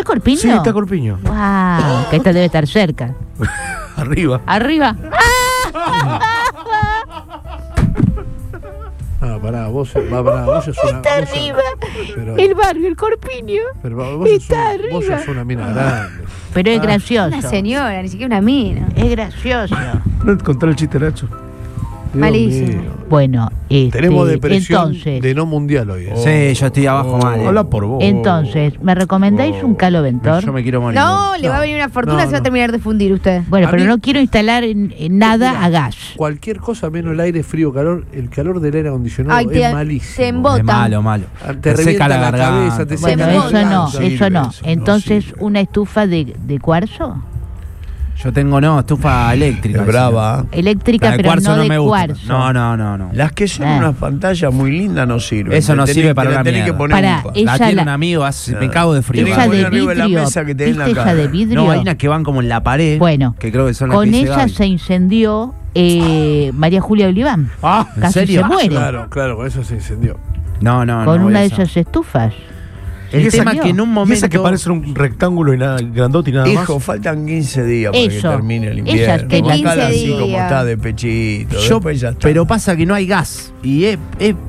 ¿Está Corpiño? Sí, está Corpiño. Wow, que esta debe estar cerca. Arriba. Arriba. Ah, pará, vos sos una... Está arriba. Pero, El barrio, el Corpiño. pero vos sos una mina grande. Pero es gracioso. Una señora, ni siquiera una mina. Es gracioso. No te contar el chiste, Nacho. Dios Malísimo. mío. Bueno, Tenemos depresión entonces, de no mundial hoy. Sí, yo estoy abajo mal. Habla por vos. entonces, ¿me recomendáis un caloventor? Yo me quiero morir. No, le va a venir una fortuna, se va a terminar de fundir usted. Bueno, A pero mí- no quiero instalar en nada a gas. Cualquier cosa menos el aire frío, calor, el calor del aire acondicionado Ay, es malísimo. se embota. Es malo. Te seca revienta la la garganta. cabeza, te Bueno, seca eso la no, garganta. eso no. sirve, Entonces, sirve. ¿una estufa de cuarzo? Yo tengo, estufa eléctrica. Es brava. Eléctrica, La de pero cuarzo no no de me gusta. cuarzo. No. Las que son Ah. unas pantallas muy lindas no sirven. Eso no Te sirve tenés- para te la una tenés que mierda. poner Para, un pa- esa La tiene la- un amigo, me cago de frío. Tenés Esa que de poner arriba de la vidrio, mesa que te den la ¿viste esa cara. de vidrio? No, hay unas que van como en la pared. Bueno, que creo que son las con que dice esa Gaby. se incendió María Julia Oliván. Ah, ¿en Casi serio? se muere claro, con eso se incendió. No. con no, una de esa. esas estufas. El ¿Y esa tema qué? es que en un Y momento. esa que parece un rectángulo y nada, grandote y nada más. Hijo, faltan 15 días para Eso. que termine el Esas invierno. que Bájala 15 así como días. está de pechito. Yo, después ya está. pero pasa que no hay gas. Y es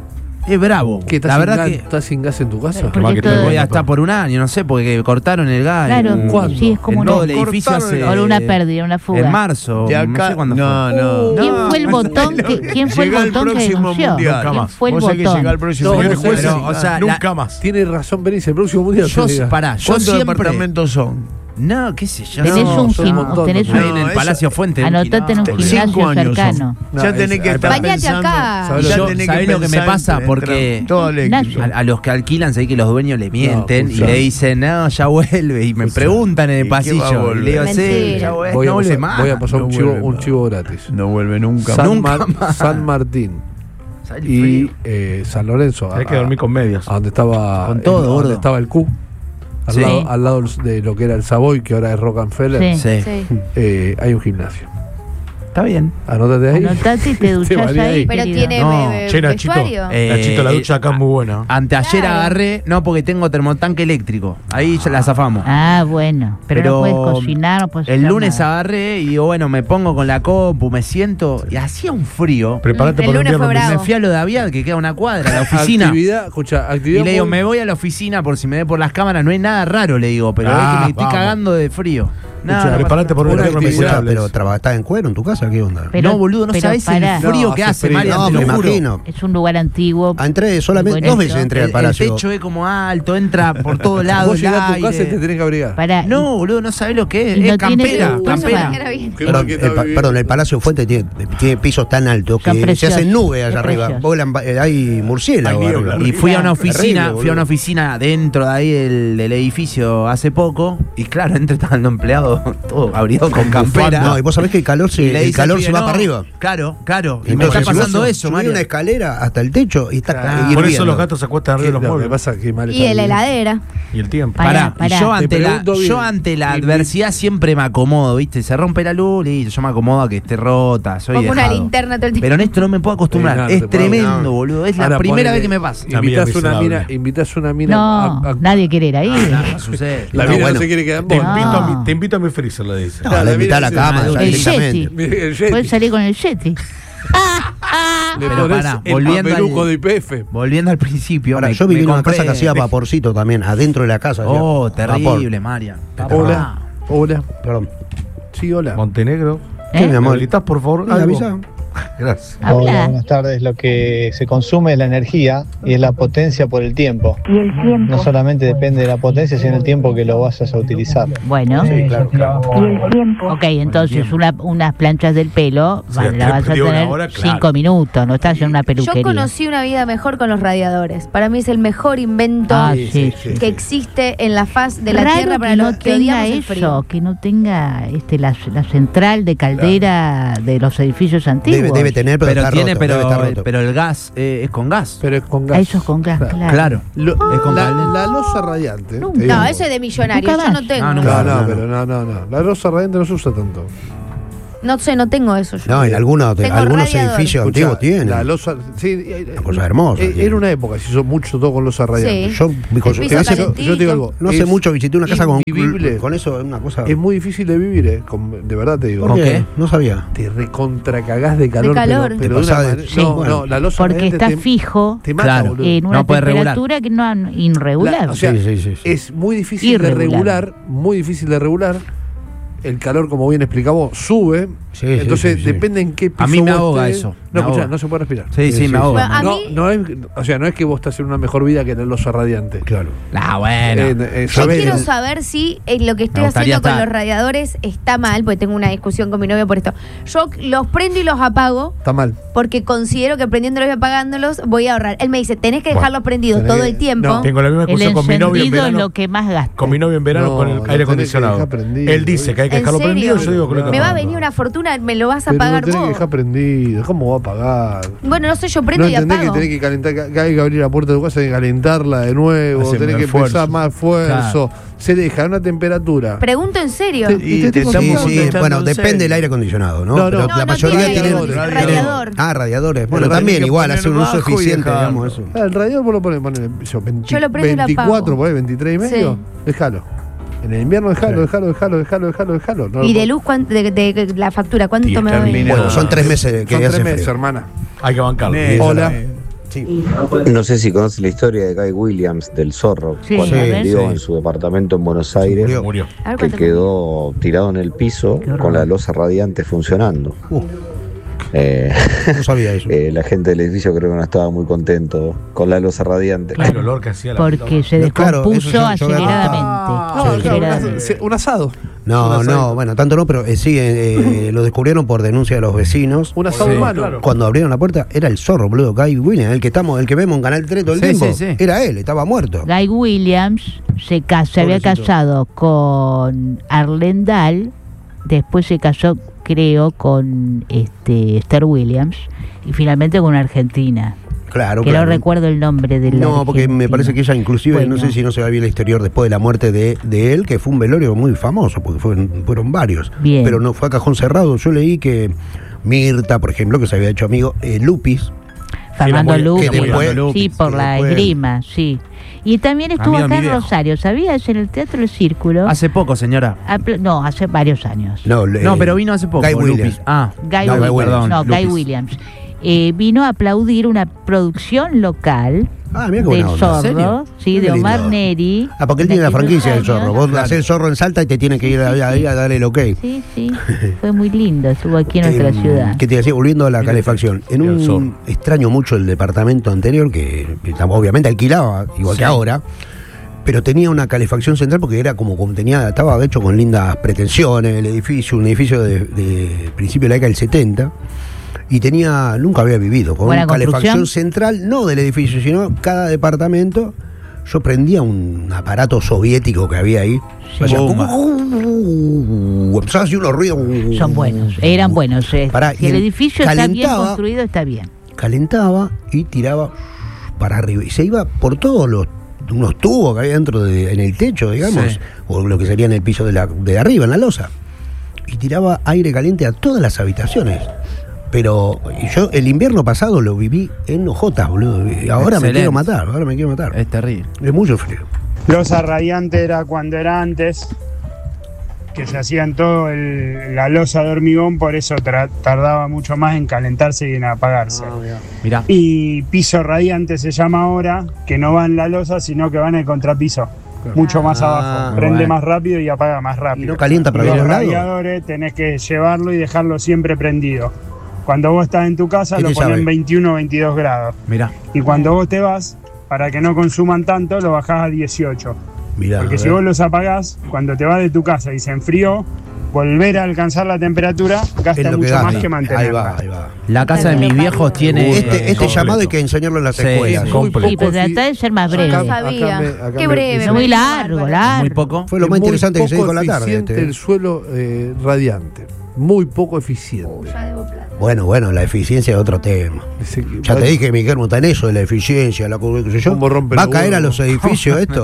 bravo. ¿Qué, La verdad que ¿Estás sin gas en tu casa? Porque Más que todo- todo- voy hasta por un año, no sé, porque cortaron el gas. Claro, ¿Cuándo? sí, es como En una, todo el edificio cortaron hace. por una pérdida, una fuga. En marzo. De no acá, sé cuándo no, fue. no. ¿Quién fue el botón ¿quién fue el Llega el botón que próximo denunció? mundial. ¿Quién Nunca fue el Vos sabés que llega el botón? próximo No, Señores jueces, jueces, pero, o sea, nunca más. Tiene razón, Benis, el próximo mundial. Yo, te diga. pará, yo ¿Cuántos siempre. departamentos son? No, qué sé yo. Tenés no, un son un montón, tenés ¿no? ahí en el eso- Palacio Fuente. Anotate en un Quilombo. gimnasio 5 años cercano. son. Ya No, tenés que es- estar Bañate pensando. acá. ¿Sabés Ya Yo- tenés ¿sabés lo que me pensar pasa? en Porque- entrar todo eléctrico. Nacho. A los que alquilan, sé que los dueños le mienten y escuchá. le dicen, no, ya vuelve. Y me preguntan en ¿y el qué va a pasillo. Y volver? le digo, sí, Mentira. ya vuelve. Voy a No vuelve pasar, más. voy a pasar No un, chivo, vuelve un más. chivo gratis. No vuelve nunca San, más. Nunca más. San Martín ¿Sabés el y frío? San Lorenzo. Hay que dormir con medias. A donde estaba, Con todo, gordo. donde estaba el Q. Sí. Al lado de lo que era el Savoy, que ahora es Rockefeller. Sí. Sí. Sí. Hay un gimnasio. Está bien. Anótate ahí. Anotate y te duchás valía ahí. ahí. Pero querido. tiene No. Che, Nachito. vestuario. Nachito, la ducha acá es muy buena. Anteayer Claro. agarré, no porque tengo termotanque eléctrico. Ahí ya la zafamos. Ah, bueno. Pero no puedes cocinar, no puedes el hacer lunes nada. agarré y digo, bueno, me pongo con la compu, me siento. Y hacía un frío. Prepárate El para el lunes fue invierno. bravo. Me fui a lo de Aviad, que queda a una cuadra, a la oficina. Actividad, escucha, actividad. Y le digo, muy- me voy a la oficina por si me ve por las cámaras. No hay nada raro, le digo, pero Ah, es que me estoy vamos. cagando de frío. Escucha, Prepárate por un Una invierno actividad, miserable. Pero ¿estás en cuero en tu casa? ¿Qué onda? Pero- no, boludo, no pero sabés pará. el frío No, que hace hace, frío. Marian, No, te me lo juro. imagino. Es un lugar antiguo. Entré solamente Bonito. 2 veces entré al El palacio. techo es como alto, entra por todos lados. Vos el llegás a tu casa y aire. te tenés que abrigar. Pará, No, boludo, no sabés lo que es. Y Es no tiene campera, estufa. campera. Era bien. Qué Perdón, maqueta vivir. perdón, el Palacio Fuente tiene pisos tan altos Son que se preciosos, hacen nubes allá es arriba. precioso. Volan, hay murciélagos Hay arriba. niebla. Y fui a una Terrible, oficina, boludo. fui a una oficina dentro de ahí del edificio hace poco. Y claro, entre estaban los empleados, todo abrido con campera. No, y vos sabés que el calor Y le el dice calor al se pibe, va no, para arriba. Claro, claro. Y me Entonces, está si pasando vos eso, subís Mario. una escalera hasta el techo y está Claro. Por eso hirviendo. los gatos se acuestan arriba de los Lo que muebles. pasa es que mal Y está de la bien. heladera. Y el tiempo. Pará, Pará, y pará. yo Te ante la, pregunto bien. yo ante la Y- adversidad siempre me acomodo, ¿viste? Se rompe la luz y yo me acomodo a que esté rota, soy Pongo una dejado. linterna todo el tiempo. Pero en esto no me puedo acostumbrar. Sí, no, es te puedo- tremendo, no. boludo. Es la Ahora primera ponele- vez que me pasa. La vida Invitas una miserable. mina, invitas una mina. No, nadie quiere ir ahí. Nada sucede. La No, mina bueno. no se quiere quedar en Te vos. No. invito, te invito a mi freezer, le dice. No, Claro, la invitá a la mira, cama sí, ya el directamente. Yeti. Mira, el Yeti. Puedes salir con el Yeti. Le Pero ponés pará, el volviendo mameluco al- de IPF. Volviendo al principio. Ahora, me- yo viví me en una compré- casa que hacía vaporcito también, adentro de la casa. hacía Oh, terrible, vapor. María. Hola. Hola. Perdón. Sí, hola. Montenegro. ¿Qué, ¿Eh? mi amor? ¿Me habilitás, por favor? ¿Me algo? avisa? Gracias. Hola, Habla. buenas tardes. Lo que se consume es la energía y es la potencia por el tiempo. Y el tiempo. No solamente depende de la potencia, sino el tiempo que lo vayas a utilizar. Bueno. Sí, claro. Y el tiempo. Ok, entonces unas planchas del pelo Sí, la vas a te dio una tener hora, claro. 5 minutos, no estás en una Yo peluquería. conocí una vida mejor con los radiadores. Para mí es el mejor invento Ah, sí, sí. que existe en la faz de la Raro Tierra para que no los que tenga odiamos el eso, frío. que no tenga la central de caldera de los edificios antiguos. Debe tener, pero, Pero está tiene, roto, debe estar roto. pero el gas es con gas. Pero es con gas. Ah, eso es con gas, claro. Claro. Lo- Es con la, caldera. la losa radiante. Nunca. te digo. No, eso es de millonario. Nunca Yo más. no tengo. No, No, nunca. no, No, no. pero no. La losa radiante no se usa tanto. No sé, no tengo eso yo. No, en algunos Tengo algunos radiador. edificios Escuchá, antiguos tienen. la losa, sí, Una cosa hermosa. Era una época, se hizo mucho todo con losa radiante. Sí. Yo, El piso Yo te digo algo. no hace es mucho visité una casa invivible. con eso, es una cosa. Es muy difícil de vivir, de verdad te digo. ¿Por qué? qué? No sabía. Te recontracagás de calor. De calor. Pero Te de una pasás de- manera. sí, No, bueno. no, la losa Porque radiante está fijo te mata, Claro. boludo. en una No puede temperatura que no irregular. O sea, Sí. es muy difícil Irregular. muy difícil de regular. El calor, como bien explicamos, sube. Sí, Entonces, sí. depende en qué piso A mí me vos ahoga estés. eso, No, me escuchá, ahoga. no se puede respirar. Sí, me ahoga. Bueno, a No, mí- no es que vos estás en una mejor vida que la losa radiante. Claro. Ah, bueno. Yo sabés- quiero saber si lo que estoy Me gustaría haciendo con estar. los radiadores está mal, porque tengo una discusión con mi novio por esto. Yo los prendo y los apago Está mal. porque considero que prendiéndolos y apagándolos voy a ahorrar. Él me dice, tenés que dejarlos prendidos tenés todo que- el tiempo. no. Tengo la misma El discusión con mi novio en encendido es verano. lo que más gasta. Con mi novio en verano No, con el lo aire tenés que acondicionado. dejar prendido. Él dice que hay que ¿En dejarlo serio? prendido, yo digo que lo hay que Me va a apagar. venir una fortuna, me lo vas a Pero pagar lo tenés que vos. dejar prendido. ¿Cómo va a pagar? Bueno, no sé, yo No prendo y entendés que apago. tenés que calentar, que hay que abrir la puerta de tu casa y calentarla de nuevo, Hace tenés un que esfuerzo. empezar más esfuerzo. Se deja a una temperatura. Pregunto en serio. Y te te tengo estamos que- Sí, contestando bueno, en depende serio. del aire acondicionado, ¿no? No, Pero no. la No, mayoría tiene tienen. radiador. Radiadores. Bueno, Pero también tenés que igual, poner hace un uso bajo y eficiente, dejarlo. digamos eso. El radiador vos lo pones, eso, 20, Yo lo prendo y lo 24, apago. por ahí, 23 y medio, Sí. déjalo. En el invierno déjalo. No ¿Y lo de luz de la factura cuánto Y me va a venir? termina- Bueno, son 3 meses que Son hace 3 meses, frío. hermana. Hay que bancarlo. Hola. Sí. No sé si conoce la historia de Guy Williams del zorro, Sí, cuando a ver. vivió Sí. en su departamento en Buenos Aires, Murió. Murió. A ver que cuánto me- quedó tirado en el piso Qué horror. con la losa radiante funcionando. No sabía eso. La gente del edificio creo que no estaba muy contento con la losa radiante. El olor que hacía la Porque se No, claro, descompuso eso yo había aceleradamente. No, Aceleradamente. un asado. No, Un no, asado. bueno, tanto no, pero sí, lo descubrieron por denuncia de los vecinos. Un asado Sí, humano. claro. Cuando abrieron la puerta, era el zorro, boludo, Guy Williams, el que vemos en Canal 3 todo el Sí, tiempo. sí, sí. Era él, estaba muerto. Guy Williams se había Pobrecito. casado con Arlendal, después se casó, creo, con Esther Williams y finalmente con una argentina. Claro, Que claro. no recuerdo el nombre de la No, porque me argentina. parece que ella inclusive, Bueno. no sé si no se va bien el exterior después de la muerte de él, que fue un velorio muy famoso, porque fueron varios. Bien. Pero no fue a cajón cerrado. Yo leí que Mirta, por ejemplo, que se había hecho amigo, Lupis, Fernando muy- Luppi, que después- sí, por que la después- esgrima, sí. Y también estuvo Amigo de acá mi en viejo. Rosario, ¿sabías? En el Teatro del Círculo. Hace poco, señora. No, hace varios años. no, No, pero vino hace poco. Guy Lupis. Williams. Ah, Guy No, Guy Williams. Williams. No, Guy Lupis. Williams. Vino a aplaudir una producción local Ah, mira qué del buena onda. ¿En serio? Zorro, sí, Qué de Omar lindo. Neri. Ah, porque él tiene la de aquellos franquicia del zorro. años. Vos hacés el zorro en Salta y te tiene que ir ahí a darle el ok. Sí, sí, fue muy lindo, estuvo aquí en nuestra ciudad. Que te decía, volviendo a la calefacción. En Y al sol. un extraño mucho el departamento anterior, que obviamente alquilaba, igual que ahora, pero tenía una calefacción central porque era como estaba hecho con lindas pretensiones, el edificio, un edificio de principio de la década del 70. Y nunca había vivido, con Buena una calefacción construcción. central, no del edificio, sino cada departamento. Yo prendía un aparato soviético que había ahí. Sí. Hacía Bomba. empezaba a hacer unos ruidos. Son buenos, eran buenos. Pará, Si y el edificio está bien calentaba. construido, está bien. Calentaba y tiraba para arriba. Y se iba por todos unos tubos que había dentro en el techo, digamos, Sí. o lo que sería en el piso de arriba, en la losa. Y tiraba aire caliente a todas las habitaciones. Pero yo el invierno pasado lo viví en hojotas, boludo. Y ahora me Excelente. quiero matar. es terrible. Es mucho frío. Losa radiante era cuando era antes, que se hacían todo la losa de hormigón, por eso tardaba mucho más en calentarse y en apagarse. Mirá. Y piso radiante se llama ahora, que no va en la losa, sino que va en el contrapiso. Mucho más abajo. Prende bueno. más rápido y apaga más Y rápido. no calienta para Y los los lados. radiadores tenés que llevarlo y dejarlo siempre prendido. Cuando vos estás en tu casa lo Este pones sabe. en 21 o 22 grados. Mirá. Y cuando vos te vas, para que no consuman tanto, lo bajás a 18. Mirá, Porque a si ver. vos los apagás, cuando te vas de tu casa y se enfrió, volver a alcanzar la temperatura Es gasta lo que mucho gasta. más que mantenerla. Ahí va. La casa de mis viejos tiene. Este llamado hay que enseñarlo en las Sí, escuelas. sí. Completo. Sí, pero trata de ser más Acá- breve. No sabía. acá Qué me- breve. No muy me largo, parece largo. Muy poco. Fue lo más Es muy interesante que se dijo poco en la tarde. eficiente el suelo radiante. Muy poco eficiente. Ya debo plata. Bueno, la eficiencia es otro tema. Ese que- Ya te dije, Miguel, está en eso de la eficiencia, qué sé yo. ¿Cómo rompe ¿Va a los caer a huevos? los edificios esto?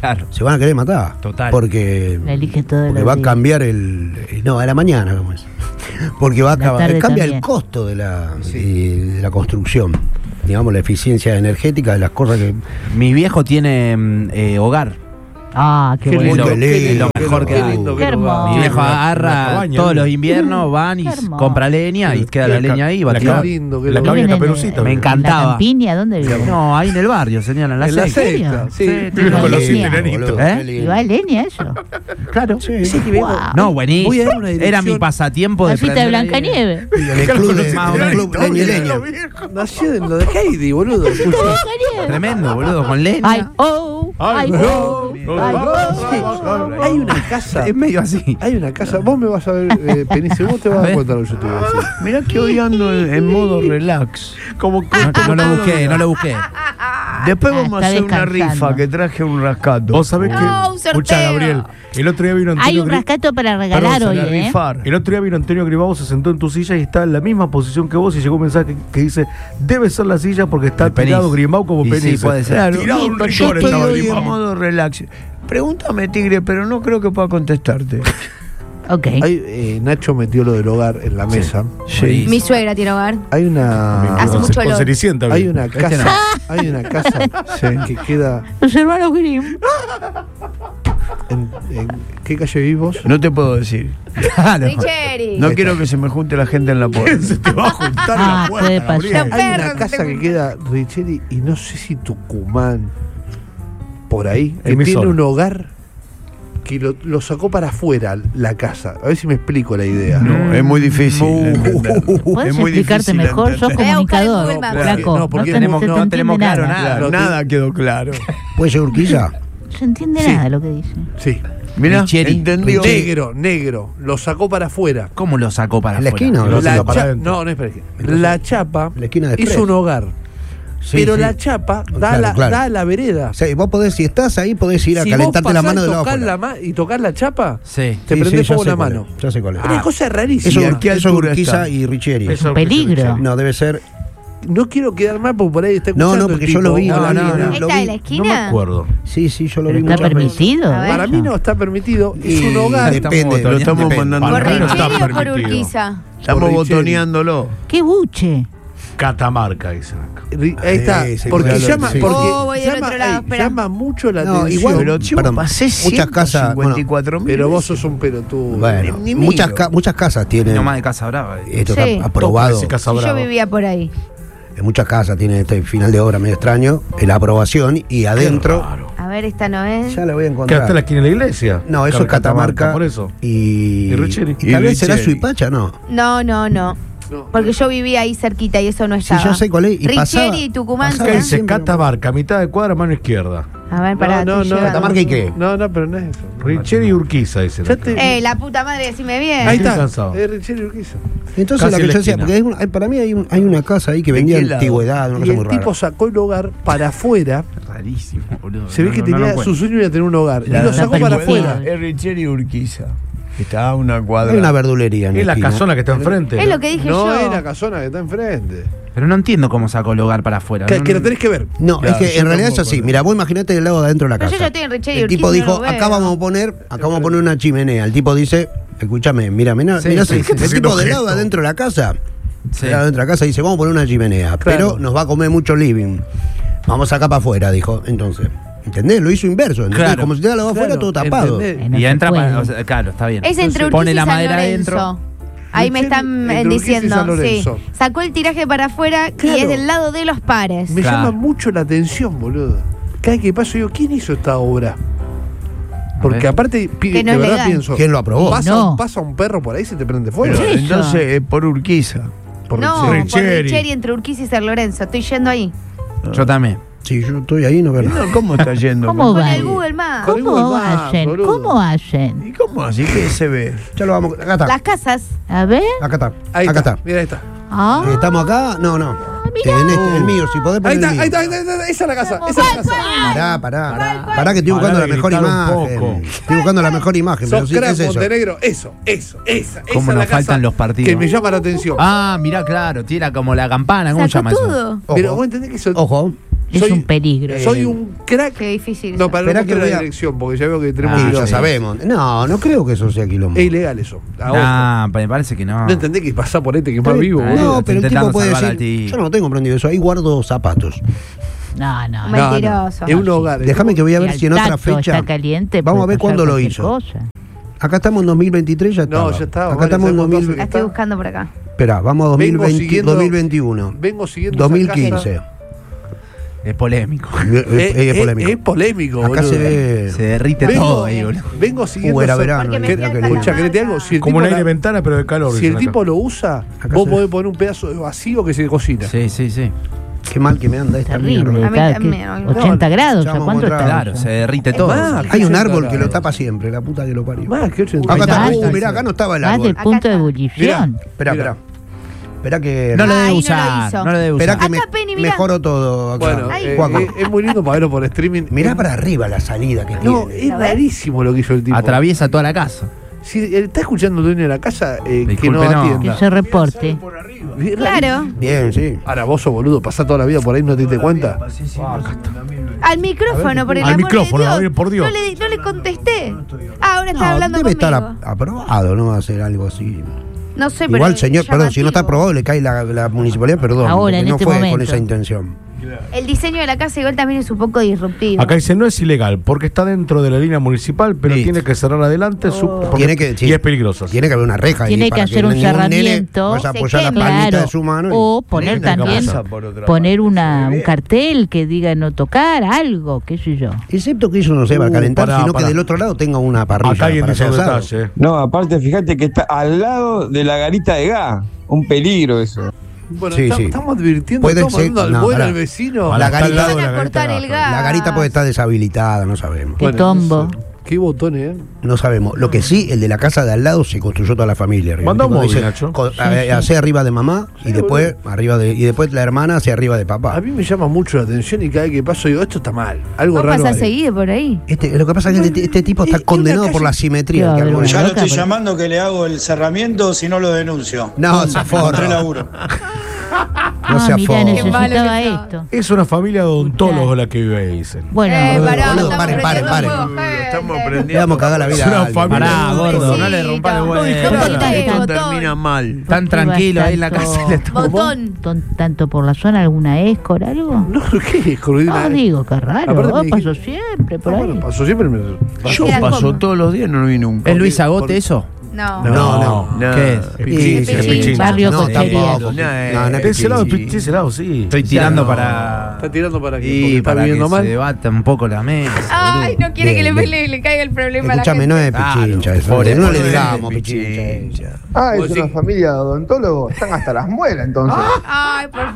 Claro. Se van a querer matar. Total. Porque La elige todo Porque va a cambiar no, a la mañana, ¿cómo es? Porque va a cambia también. el costo de la construcción. Digamos, la eficiencia energética de las cosas que. Mi viejo tiene hogar. Ah, qué Qué bueno. lindo, Es lo mejor que hay. Qué hermoso. Mi viejo Una agarra cabaña, todos ¿no? los inviernos, van y Qué hermoso. compra leña y queda la leña ahí. Va a la tirar. ca- lindo, qué la lindo. cabaña ¿Viven en- Caperucita. Me ¿En encantaba. la campiña? ¿Dónde vive? No, ahí en el barrio, señora, en la En la secta. secta, sí. Sí, Con los leña. enanitos. Boludo, ¿Y va a leña eso? Claro. Wow. No, buenísimo. Voy a dar una Era dirección. mi pasatiempo de Casita de prender ahí. Blancanieves. Y en el club de Más o en el menos. club Leña y Leña. Nació en lo de Heidi, boludo. Tremendo, boludo, con leña. Ay, oh, ay, oh, ay, oh. Hay una casa. Es medio así. Hay una casa. Vos me vas a ver, Penice, vos te vas a dar cuenta de lo que yo te voy a decir. Mirá que hoy ando en modo relax. Como No lo busqué. Después vamos a está hacer una descansando. rifa que traje un rascato. Vos sabés que. No, un sorteo. Escuchá, Gabriel. El otro día vino Hay Antonio un Gri- rascato para regalar Perdón, hoy, se la ¿eh? rifar. El otro día vino Antonio Gribao, se sentó en tu silla y está en la misma posición que vos y llegó un mensaje que dice: debe ser la silla porque está El Penis. tirado Gribao como Y Penis. sí, puede ser. Claro, Tirado un yo rincón estoy estaba hoy Gribao. en modo relax. Pregúntame, Tigre, pero no creo que pueda contestarte. Ok. Nacho metió lo del hogar en la mesa. Sí. Mi suegra tiene hogar. Hay una. Hace mucho Con olor. Cenicienta. Hay vino. una casa. Hay una casa que queda. Los hermanos Grimm. ¿En qué calle vivos? No te puedo decir. Claro. Richeri. No quiero que se me junte la gente en la puerta. Se te va a juntar en Ah, la puerta, puede pasar. Gabriel. Los Hay una perros casa te que gustan. queda Richeri y no sé si Tucumán, por ahí, que Emisor. tiene un hogar que lo sacó para afuera la casa. A ver si me explico la idea. No, es muy difícil. entender. ¿Puedes Es muy explicarte difícil mejor? Sos entender. Voy a buscar en comunicador, Google Maps. flaco. No, porque te- no se te tenemos entiende claro nada. nada. Claro, Nada quedó claro. ¿Puede ser Urquiza? No se entiende Sí. nada lo que dice. Sí. Mirá, Richeri. entendió. Negro. Lo sacó para afuera. ¿Cómo lo sacó para ¿En la afuera? esquina o Lo La sacó para cha- adentro. no, no es para aquí. La chapa La esquina de hizo Express. un hogar. Sí, pero sí. la chapa da, Claro, claro. da a la vereda. O sea, vos podés, si estás ahí, podés ir a Si calentarte vos la pasás mano de la tocar afuera. y tocar la chapa, Sí. te prendés ya fuego sé la cuál mano. es, ya sé cuál es. Una cosa rarísima. Eso, ¿Y a qué eso es altura Urquiza está? y Richeri. Eso es Peligro. Richeri. No, debe ser. No quiero quedar mal porque por ahí está No, escuchando no, porque el yo tipo. lo vi. No, lo vi, no, no. lo ¿Esta vi. de la No me esquina? acuerdo. Sí, sí, yo lo vi ¿Está muchas veces. permitido? A ver. Para mí no está permitido. Es un hogar. Depende, Lo estamos mandando. ¿Por Para mí no está Richeri o por permitido. Urquiza? Estamos Richeri. botoneándolo. ¡Qué buche! Catamarca, dicen acá. Ahí está. Sí, Porque claro, llama, sí. porque Oh, voy del llama, otro lado, espera. llama mucho la No, atención. igual, Pero yo perdón, pasé muchas casas. Bueno, 154.000. Pero vos sos un pelotudo. bueno, Ni muchas, miro. muchas casas tienen. No más de Casa Brava. Esto Sí. está aprobado. Parece Casa Sí, yo Brava. vivía por ahí. En muchas casas tienen este final de obra medio extraño. La aprobación y adentro. Raro. A ver, esta no es. Ya la voy a ¿Qué encontrar. hasta la esquina de la iglesia? No, eso es Catamarca. Por eso. Y. Y Richeri. Y tal Y vez será Richeri. Suipacha, ¿no? No. No. Porque yo vivía ahí cerquita y eso no Sí, estaba. yo sé cuál es. Y pasaba- Richeri y Tucumán. pasaba Acá ¿será? dice siempre, Catamarca, mitad de cuadra, mano izquierda. A ver, pará. No, estoy no, llegando. ¿Catamarca y qué? No, pero no es eso. Richeri y Urquiza, dicen. Ya acá. te- La puta madre, decime bien. Ahí Estoy está. cansado. Es Richeri Urquiza. Entonces Casi la que en la yo decía, esquina. porque para mí hay una casa ahí que vendía qué lado? antigüedad, una Y cosa muy el rara. tipo sacó el hogar para afuera. Rarísimo, boludo. Se ve que tenía su sueño era tener un hogar. Y lo sacó para permitido. afuera. Es Richeri Urquiza. Está a una cuadra. Hay una verdulería en Es la esquina. casona que está enfrente. Es lo que dije No yo. es la casona que está enfrente. Pero no entiendo cómo sacó el hogar para afuera. Que, No, que no- lo tenés que ver. No, Claro, es que yo en realidad es tampoco, así. pero- Mira, vos imaginate del lado de adentro de la Pero casa. yo ya estoy en Richeri El Urquiza, tipo no dijo, lo veo. acá vamos a poner una chimenea. El tipo dice, escúchame, mira, Sí, mirá, sí, sí, el sí, tipo sí, del lado gesto. de adentro de la casa, Sí. del lado de adentro de la casa dice, vamos a poner una chimenea, pero nos va a comer mucho living. Vamos acá para afuera, dijo. Entonces, ¿entendés? Lo hizo inverso, ¿entendés? Claro. Como si te da la afuera Claro, todo tapado. ¿entendés? No Y se entra puede. para. O sea, claro, está bien. Es entre Urquiza Pone y la San madera Lorenzo. adentro. Ahí me Richeri, están entre Urquiza y diciendo, San sí. Lorenzo. Sacó el tiraje para afuera Claro. y es del lado de los pares. Me Claro. llama mucho la atención, boludo. Cada vez que paso digo, ¿quién hizo esta obra? Porque ver. aparte, Que no de es verdad legal. pienso. ¿Quién lo aprobó? No. Pasa un perro por ahí y se te prende fuego. Pero ¿Qué es entonces eso? es por Urquiza. Por No, Richeri. por Richeri. Richeri entre Urquiza y San Lorenzo. Estoy yendo ahí. Yo también. Sí, yo estoy ahí, no veo nada. No, ¿cómo está yendo? ¿Cómo Con va? el Google Maps. Con el ¿Cómo Google Maps, hacen? boludo. ¿Cómo hacen? ¿Y cómo así que se ve? Ya lo vamos. Acá está. Las casas. A ver. Acá está. Ahí Acá está. está. Mira, ahí está. Ah, ¿Estamos acá? No. En este, el mío, si podés Ahí poner está, el mío. ahí está. Esa es la casa. Esa es la casa. Pará, que estoy buscando Pará la de mejor gritar un imagen. poco. Estoy buscando la mejor imagen. Pero Sos sí, ¿qué crack, es eso? Montenegro. Esa. ¿Cómo Esa es nos la casa faltan los partidos? que me llama la atención. Ah, mirá, claro. Tira como la campana. ¿Cómo se Sacó llama eso? todo. Pero Ojo. vos entendés que eso. Ojo. Es un peligro. Soy un crack. Qué difícil. No, para Esperá no que mostrar voy la a- dirección, porque ya veo que tenemos Sí, quilombo. ya sabemos. No creo que eso sea quilombo. Es ilegal eso. No, me parece que no. No entendés que pasa por este que es más vivo, No, boludo. No, pero el intentando tipo puede salvar al decir, tío. yo no tengo prendido eso, ahí guardo zapatos. No. No, Mentiroso. Es un hogar. Déjame que voy a Si ver al si en otra tacto fecha. está caliente, Vamos a puede ver cuándo pasar lo cualquier hizo. cosa. Acá estamos en 2023, ya está. No, ya estaba, Acá vale, estamos en ¿sabes cuánto 2000. hace La estoy buscando por acá. Espera, vamos a Vengo 2020, siguiendo- 2021. Vengo siguiendo 2015. Es polémico. Es polémico. Es polémico, Acá boludo. se ve. Se derrite todo ahí, boludo. Vengo siguiendo. Era verano. Porque me era fui a querido. Escucha, créete algo. Si el Como tipo un aire la- de ventana, pero de calor. Si el dicen acá. tipo lo usa, Acá vos se podés ve. poner un pedazo de vacío que se cocina. Sí. Qué mal que me anda esta Terrible. mierda. A mí Cada- también, que- no, 80 grados. ya ¿A vamos cuánto a está? entrar. Claro, se derrite todo. más. Hay un 80 árbol que lo grados. tapa siempre, la puta que lo parió. Más que 80 Acá está. Ahí está. Mirá, acá no estaba el Más árbol. del punto de está. ebullición. Espera. Espera que. No lo Ahí debe no lo usar. hizo. No lo debe Espera usar. que Acá, Penny, mirá. mejoró todo acá. Bueno, Ay. Juaco. es muy lindo para verlo por streaming. Mirá para arriba la salida que No, tiene. es rarísimo lo que hizo el tipo. Atraviesa toda la casa. Si está escuchando el dueño de la casa, que Disculpe, no no. Que atienda. se reporte. Es Claro. rarísimo. Bien, sí. Ahora vos sos boludo, pasás toda la vida por ahí, no te diste cuenta. Al micrófono, por el Al amor micrófono, de a Dios. ver, por Dios. No le contesté. Ahora está No, hablando debe conmigo. estar aprobado, no va a hacer algo así. No sé, pero Igual, señor, perdón, si no está llamativo. aprobado le cae la municipalidad, perdón. Ahora, porque en no este fue con momento. esa intención. El diseño de la casa igual también es un poco disruptivo. Acá dice, no es ilegal, porque está dentro de la línea municipal, pero Listo. tiene que cerrar adelante porque- Tiene que- sí. y es peligroso. Tiene que haber una reja ahí Tiene que para hacer ningún un nene cerramiento. vaya a Se apoyar la quema. palmita Claro. de su mano. O poner Tiene que también, pasar poner un cartel que diga no tocar, algo, qué sé yo. Excepto que eso no se va a calentar, pará, sino pará. que del otro lado tenga una parrilla. Acá alguien para dice un hacer asado. detalle. No, aparte, fíjate que está al lado de la garita de gas. Un peligro eso. Bueno, Sí, sí. estamos advirtiendo, Puede estamos ser- dando al no, vuelo pará. al vecino. La Está al garita, lado de Van la a garita cortar de el gas. gas. la garita puede estar deshabilitada, no sabemos. Qué tombo. Qué botones, No sabemos. Lo que sí, el de la casa de al lado se construyó toda la familia. arriba. Manda un Tipo, móvil, dice, Nacho. hacia arriba de mamá y después arriba de y después la hermana hacia arriba de A papá. mí me llama mucho la atención y cada vez que paso digo, esto está mal. Algo ¿Vos raro. pasás hay. seguido por ahí? Lo que pasa es que este tipo está Es una condenado por calle- la simetría. Claro, que armó. ya lo estoy llamando que le hago el cerramiento, si no lo denuncio. No, se forra. laburo. No se Mirá, aforra. necesitaba Qué malo que esto. Es una familia de odontólogos la que vive ahí, dicen. Bueno, pará, boludo, estamos paren. prendiendo fuego, gente. Le vamos a cagar la vida. Es una a alguien. familia. Pará, gordo, no le Pobrecito. rompa el ¿Por huevo. qué Esto botón. termina mal. Tan tranquilo ahí en la casa. y le tomó. Botón. tanto por la zona, alguna escor, algo. No, ¿qué es? No, digo, qué raro. Aparte me Pasó dijiste- siempre por ahí. Bueno, pasó siempre. Yo Era paso como- todos los días, no lo vi nunca. ¿Es Luis Agote eso? No. No. ¿Qué es? Sí, sí, Pichín. sí. Barrio No, Cochería. tampoco. No, no es De ese lado, pichín. de ese lado, sí. Estoy tirando no. para. Está tirando para aquí. Y porque está para que viviendo se mal. debata un poco la mesa. Ay, no quiere Bien, que bien. le caiga el problema a la Escúchame, gente. no es Claro, pichincha eso. pobre, No le pobre, digamos pichincha. pichincha. Ah, Vos es una decís- familia de odontólogos. Están hasta las muelas, entonces. Ay, por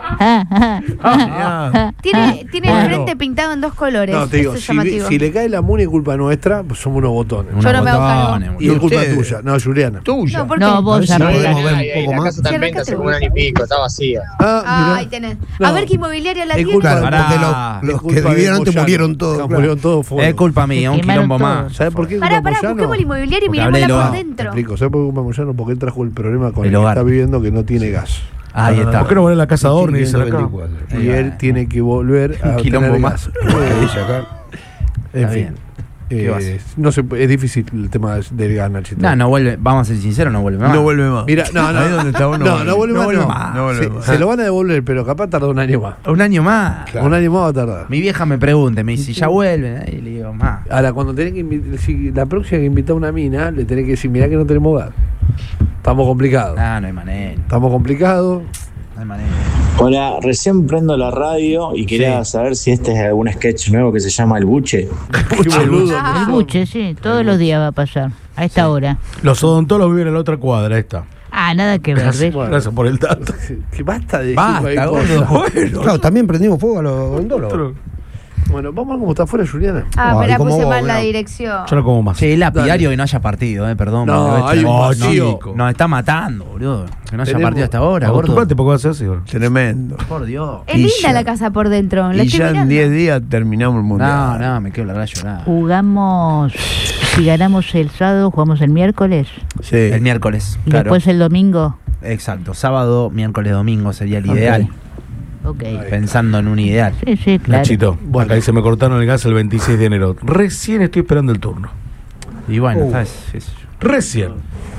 favor. Tiene el frente pintado en dos colores. No, te digo, Eso es si, llamativo. si le cae la muni es culpa nuestra, pues somos unos botones. Yo no me hago cargo. Y es culpa ustedes? tuya. No, Juliana. Tuya. No, ¿por qué? No, vos Si no arregla. podemos ver un poco La más. casa está en Sí, venta arrancate hace como un año y pico, está vacía. Ay, tenés. A No. ver qué inmobiliaria la Es tiene. culpa Claro, Pará. porque Es los que culpa de vivieron antes Moyano. murieron todos. No, claro. murieron todos fuera. Es culpa mía, un quemaron quilombo todo. más. ¿Sabes por qué Pará, culpa busquemos la Moyano? inmobiliaria y Porque miremosla hablé por lo- Te dentro. explico. ¿Sabes por qué culpa Moyano? Porque él trajo el problema con El el que hogar. está viviendo que no tiene gas. Ahí está. ¿Por qué no van a la casa de Orni? Dicen acá. 124. Y él tiene que volver a quilombo tener más. gas. ¿Qué dice acá? En Está fin. bien. ¿Qué va a hacer? No se puede- es difícil el tema del gas, Nachito. No, no vuelve. Vamos a ser sinceros, no vuelve más. No vuelve más. Mira, no, Ahí donde está uno. no vuelve más. vuelve no. más. No vuelve Se- más. se lo van a devolver, pero capaz tarda un año más. Un año más. Un año más va a tardar. Mi vieja me pregunta, me dice, si ya vuelve. Y le digo, más. Ahora, cuando tenés que si la próxima que invita a una mina, le tenés que decir, mirá que no tenemos gas. Estamos complicados. Ah, no hay manera. Estamos complicados. No hay manera. Hola, recién prendo la radio y quería saber si este es algún sketch nuevo que se llama El Buche. Qué boludo. El buche, sí, todos los días va a pasar. A esta hora. Los odontólogos viven en la otra cuadra, esta. Ah, nada que ver, ¿ves? Bueno. Gracias por el dato. Que basta de decir Basta, cualquier gordo. cosa. Claro, también prendimos fuego a los odontólogos. Bueno, vamos a ver cómo está afuera, Juliana. Ah, Ay, espera, ¿cómo puse vos, mal la mirá? dirección. Yo no como más. Che, es lapidario que no haya partido, perdón. No, pero hay un no, vacío. Nos está matando, boludo. Que no haya Tenemos- partido hasta ahora, gordo. Acostúmate porque vas a hacer así, gordo. Tremendo. Por Dios. Es Y linda ya- la casa por dentro. La Y estoy ya en mirando. 10 días terminamos el No, mundial. no, me quedo la verdad llorada. Jugamos, si ganamos el sábado, jugamos el miércoles. Sí. El miércoles, Y claro. después el domingo. Exacto, sábado, miércoles, domingo sería el Ok. ideal. Ok. Pensando en un ideal. Sí, sí, claro. Nachito, acá dice, me cortaron el gas el 26 de enero. Recién estoy esperando el turno. Y bueno, ¿sabes? Recién.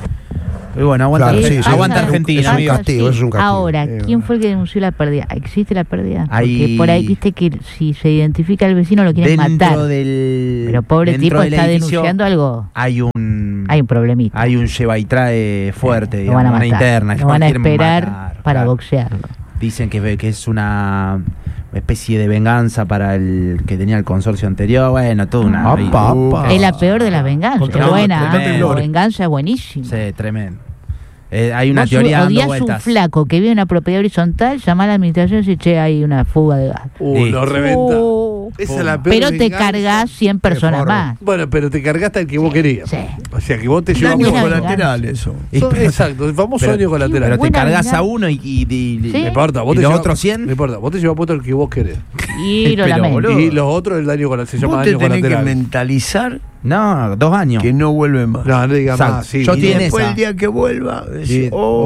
Y bueno, aguanta, Claro, sí, sí, aguanta es un Argentina, amigo. castigo, es un castigo. Ahora, ¿quién fue el que denunció la pérdida? ¿Existe la pérdida? Porque Ahí- por ahí viste que si se identifica al vecino lo quieren Dentro matar. del. Pero pobre dentro tipo del está edificio denunciando algo. Hay un problemita. Hay un lleva y trae fuerte, Lo digamos, van a una matar. interna. Lo van a quieren esperar matar, para claro. boxearlo. Dicen que es una especie de venganza para el que tenía el consorcio anterior. Bueno, toda una. Es la peor de las venganzas. Contra- Es buena. tremendo. La venganza es buenísima. Sí, tremendo. Hay una Vos teoría dando odias vueltas. un flaco que vive en una propiedad horizontal, llama a la administración y dice, che, hay una fuga de gas. Lo reventa. Esa es la peor Pero te venganza. cargas 100 personas más. Bueno, pero te cargaste al que vos querías. Sí. O sea, que vos te llevas Daño mucho. colateral, eso. Exacto, el famoso Pero- daño colateral. Pero te Buena cargas venganza. a uno y No importa, vos y te los llevas- otros 100. No importa, vos te llevas puesto el que vos querés. Y lo Pero, lamento. boludo. Y los otros el daño colateral. Se llama Vos te daño tenés que colateral. mentalizar No, 2 años. que no vuelve más. No, no digas Exacto. más. Sí. Yo Y tiene después esa. el día que vuelva, Sí. decís,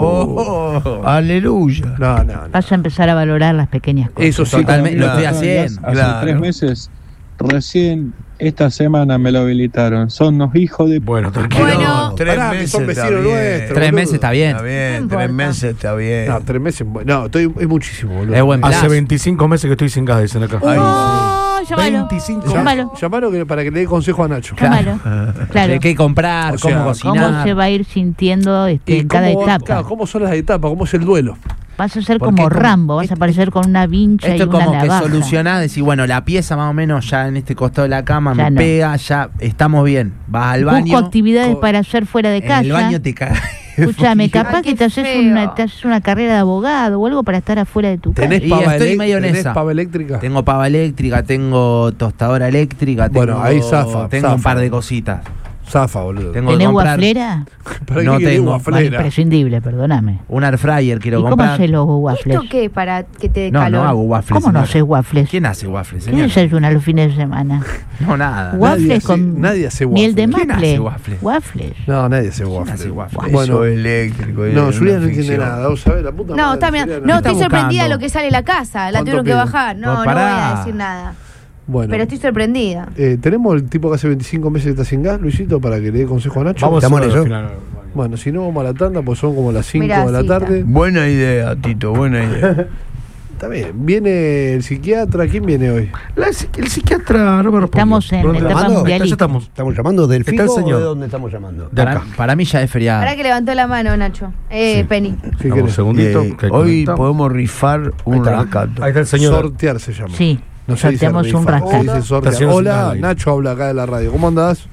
oh, aleluya. No, no. Vas a empezar a valorar las pequeñas cosas. Eso sí. Totalmente, lo estoy Claro. haciendo. Hace Claro. 3 meses, recién esta semana me lo habilitaron. Son unos hijos de... Bueno, tranquilo. Bueno. 3 Pará, que meses son está vecinos bien. nuestros. 3 boludo. meses está bien. Está bien, No 3 importa. meses está bien. No, 3 meses. No, es muchísimo, boludo. Es buen Hace plazo. 25 meses que estoy sin gas, dicen acá. ¡Oh! Llámalo. 25. Llámalo. Llamalo para que le dé consejo a Nacho. Llámalo. Claro. ¿Qué comprar? O sea, ¿Cómo cocinar? ¿Cómo se va a ir sintiendo ¿Y en cada cómo, etapa? claro, cómo son las etapas? ¿Cómo es el duelo? Vas a ser Porque como como- Rambo, vas a aparecer con una vincha Esto y es una como que navaja. solucionás, decir, bueno, la pieza más o menos ya en este costado de la cama Ya me no. pega, ya estamos bien. Vas al Busco baño. actividades para hacer fuera de En casa. el baño te cagas. Escúchame, capaz Ay, que qué te haces feo. una carrera de abogado o algo para estar afuera de tu casa. ¿Tenés Y pava, estoy medio en ¿tenés esa. pava eléctrica? Tengo pava eléctrica, tengo tostadora eléctrica, Bueno, tengo, ahí zafa, tengo un zafa. par de cositas. Zafa, boludo. Tengo que ¿Tenés comprar guaflera? ¿Para no qué querés tengo. guaflera? Imprescindible, perdóname. un air fryer, quiero ¿Y cómo comprar. haces los waffles? ¿Esto qué? ¿Para que te dé No, calor? no hago waffles. ¿Cómo no señora. haces waffles? ¿Quién hace waffles, ¿Qué señor? desayunas los fines de semana? No, nada. Waffles hace- con nadie hace miel de waffles. ¿Quién maple. hace waffles? Waffles. No, nadie hace ¿Quién waffles. hace waffles? Bueno, Eso eléctrico. no, es Julián una no entiende ficción. nada. Vos sabés, la puta No, madre, está mirando. Julián, No, está estoy sorprendida de buscando? lo que sale la casa. La ¿Cuánto tuvieron que pide? bajar. No, Pues no voy pará. a decir nada. Bueno, Pero estoy sorprendida. ¿tenemos el tipo que hace 25 meses que está sin gas, Luisito, para que le dé consejo a Nacho? Vamos a ¿Estamos ver en al eso? final. Bueno, si no, vamos a la tanda, pues son como las 5 Mirá, de la sí, tarde. Buena idea, Tito, buena idea. Está bien. Viene el psiquiatra. ¿Quién viene hoy? El psiquiatra no me respondió. Estamos en ¿Dónde etapa estamos? mundialista. Ya estamos. ¿Estamos llamando del Está FIGO el o señor. de dónde estamos llamando? De acá. Para mí ya es feriado. Ahora que levantó la mano, Nacho. Penny. ¿Qué Dame un querés? segundito. que Hoy conectamos. podemos rifar un rescato. Ahí está el señor. Sortear se llama. Sí, No se dice sorteamos un rifa, se rescate. dice sortear. Estación Hola, Central. Nacho habla acá de la radio. ¿Cómo andás?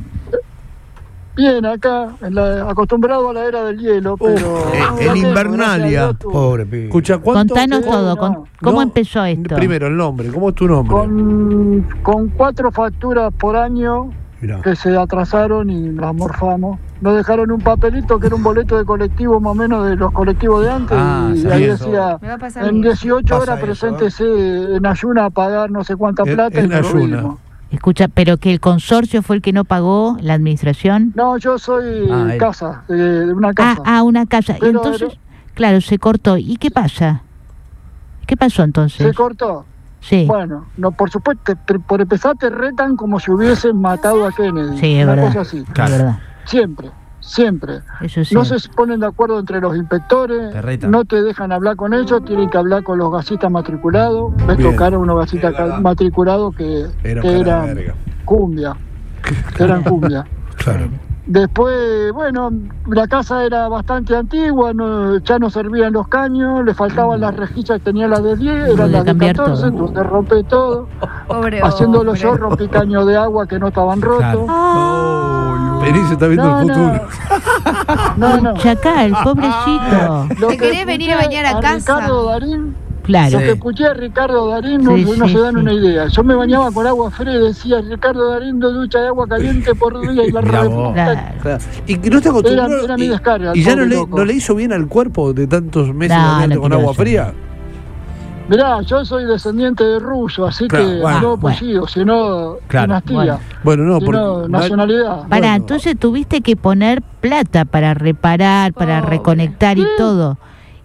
Bien, acá, acostumbrado a la era del hielo, pero... En Invernalia. Pobre pibe. Escucha, ¿cuánto? Contanos Sí, todo. no. ¿Cómo No, empezó esto? Primero, el nombre. ¿Cómo es tu nombre? Con 4 facturas por año Mirá. que se atrasaron y las morfamos. Nos dejaron un papelito que era un boleto de colectivo más o menos de los colectivos de antes y sí, ahí eso. decía Me va a pasar en bien. 18 Pasa horas eso, preséntese en ayuna a pagar no sé cuánta plata En y nos ayuna. fuimos. Escucha, pero que el consorcio fue el que no pagó, la administración. No, yo soy él. casa, de una casa. Una casa. Y Pero entonces, claro, se cortó. ¿Y qué pasa? ¿Qué pasó entonces? ¿Se cortó? Sí. Bueno, no, por supuesto, por empezar te retan como si hubiesen matado a Kennedy. Sí, es una verdad. cosa así. Es verdad. Siempre, siempre. Eso sí. No se ponen de acuerdo entre los inspectores, Te retan. no te dejan hablar con ellos, tienen que hablar con los gasistas matriculados. Me Bien. tocaron unos gasistas matriculados que eran cumbia, que eran cumbia. Claro. Después, bueno, la casa era bastante antigua, ya no servían los caños, le faltaban las rejillas que tenía las de 10, eran Tuve las que de cambiar 14, todo. entonces rompí todo. Pobre Haciéndolo hombre. yo, rompí caños de agua que no estaban rotos. Claro. Perí se está viendo No, el no. futuro. No. Chacal, pobrecito. Lo ¿Te que querés venir a escuché bañar a casa? Ricardo Darín, Claro. lo que escuché a Ricardo Darín no, Sí, no sí, se dan sí. una idea. Yo me bañaba con agua fría y decía Ricardo Darín 2 duchas de agua caliente por día y la Mirá vos. reputa. Claro. Claro. Y no te acostumbró. Era mi descarga, y ya no pobre le, loco. no le hizo bien al cuerpo de tantos meses No, bañarte no con quiero agua eso. fría. Mirá, yo soy descendiente de ruso, así Claro, que bueno, no apellido, sino Claro, dinastía, Bueno, no, sino porque. nacionalidad. Pará, entonces tuviste que poner plata para reparar, para Pobre. reconectar y Sí. todo.